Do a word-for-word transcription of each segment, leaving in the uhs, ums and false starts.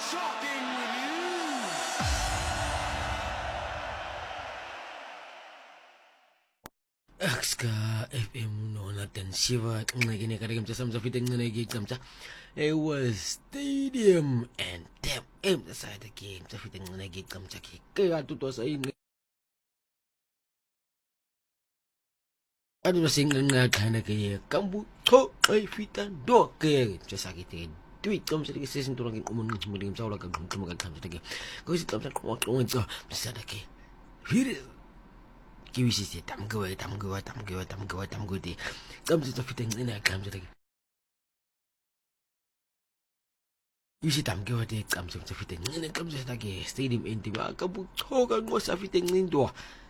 Shocking news. Akska F M no natin siwa ngene kada gamsa samsa fiteng ngene gi gamsa. It was stadium and damn em side the game sa fiteng ngene gi gamsa ki. Kaya tuto sa in. Adu sing nga kana kaya kambu to ay fitan do kaya sa sakit tweet kom sa digi season turang kumun muling sa wala kag kumagal kam sa digi. Ko si kam sa kumak kumak sa sa dagi. Here kiwi si tam gawa tam gawa tam gawa tam gawa tam gawa di kam sa fiteng ngene kam sa dagi. Isi tam gawa di kam sa fiteng ngene kam sa dagi stadium enti ba kambu to kag mo sa fiteng nindo.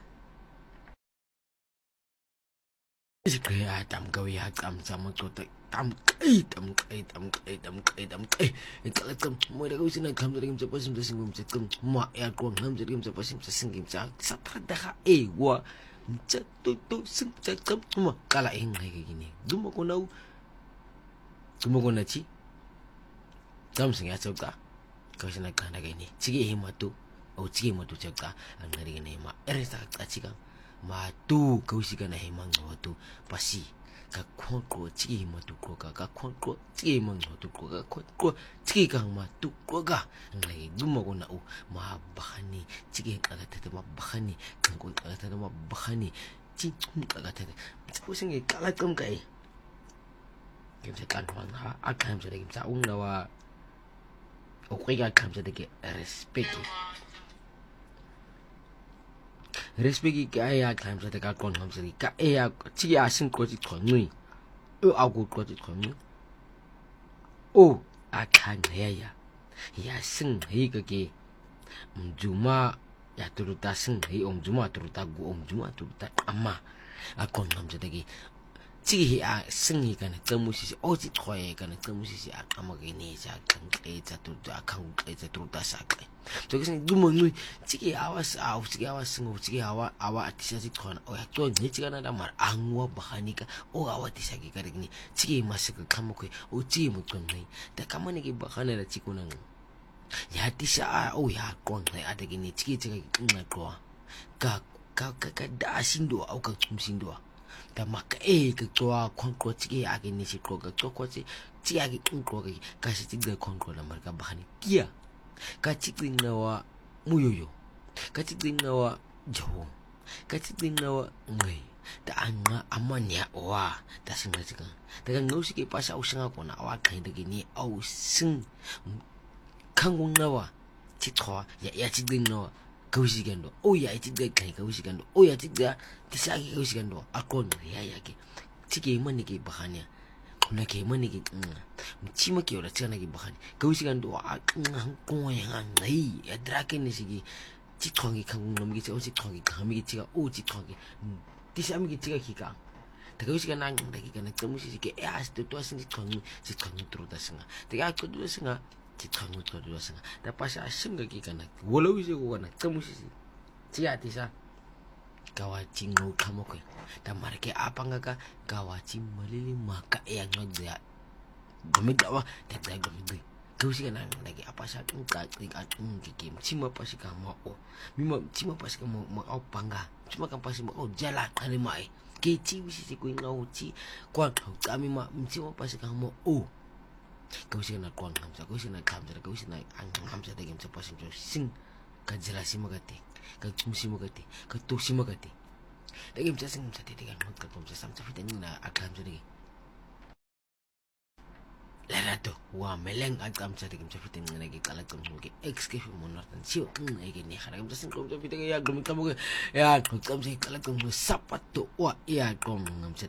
Isi kaya tam gawa ya kam sa mo to tam kai tam kai tam kai tam kai tam kai ikalat kam mo da ko sinag kam sa dagi sa pasim sa singum sa kam ma ya ko ngam sa dagi sa pasim sa singim sa sa trada ka e wa sa to to sim sa kam mo kala ing ay gini dumo ko na dumo ko na chi kam sing ya ka ko sinag kana gini sige himatu o sige mo to ka ang nari gini ma ere sa ka chi ka ma tu ko siga na himang no tu pasi ka kon ko chi mo tu ko ka ka kon ko chi mo no tu ko ka kon ko chi ka ma tu ko ka ngai dumo ko na u ma bahani chi ka ka ta ma bahani kan ko ka ta ma bahani chi ka ka ta ko sing ka la kom kai kim sa kan hwan ha a kam sa de kim sa ung na wa o ko ga kam sa de ke respect respect ki ai ya kam sa de ka kon ham sa de ka e ya chi ya sin ko chi thon nui o a ko ko chi thon nui o a kan ya ya ya sin hei ka ke mjuma ya turuta sin hei om juma turuta gu om juma turuta amma a kon ham sa de ki chi hi a sin hi kan ka mu si o chi thoi kan ka mu si a amma ke ni sa kan ke sa tu a kan ke sa turuta sa ka so kasi dumo nui chiki awas au chiki awas singo chiki awa awa atisa si thona o ya to ni chika na damar angwa bahanika o awa tisa ki karigni chiki masaka kamukoi o chiki mutkon nai da kamane ki bahana la chiku nang ya tisa a o ya kon nai adagini chiki chika ki ngai ko ka ka ka ka da sindo au ka chum sindo da maka e ka toa kon ko chiki agi ni si ko ka to ko chi chi agi kon ko ka si chiki kon ko la marka bahani kia ka chikling nawa muyoyo ka chikling nawa jawo ka chikling nawa ngai da anga amanya wa da singa chika daga ngosi ke pasa usanga ko na wa kai daga ni au sing kangong nawa chitwa ya ya chikling nawa kausi gando o ya chikling kai kausi gando o ya chikling tisagi kausi gando akon ya ya ke chike mani ke bahanya kuna ke mani ke mchima ke ora tsana ke bahani kausi gando a ko ya ngai ya drake ni sigi chitwangi kangong nomi ke o chitwangi kami ke chiga o chitwangi tisami ke chiga kika ta kausi kana nang dagi kana kamusi ke ya sto to asin chitwangi chitwangi tro da singa te ga ko do singa chitwangi tro do singa ta pasa singa ke kana wolo wi ko kana kamusi chiya tisa kawachi ngo kamokoi ta marke apa ngaka kawachi malili maka yang ngja gomit dawa ta ta gomit kausi kana lagi apa sa tung ka ka tung ke cima pasi ka mo o mima cima pasi ka mo mo au panga cima kan pasi mo o jala kali mai ke chi wisi si ko ngau chi kwa kami ma cima pasi ka mo o kausi kana kwa hamsa kausi na kamsa kausi na ang hamsa de game sa pasi so sing ka jala si magati ka tumsi magati ka tusi magati de game sa sing sa titigan mo ka tumsa samsa fitan na akam sa de Lerato, wa meleng agam sa tigim sa fitin nga nagi kalat kong mugi ex-kefi mo nortan siyo ng ay gini haragam sa singkom sa fitin nga ya glumit ka mugi ya glumit ka mugi kalat kong sapato wa ya kong ngam sa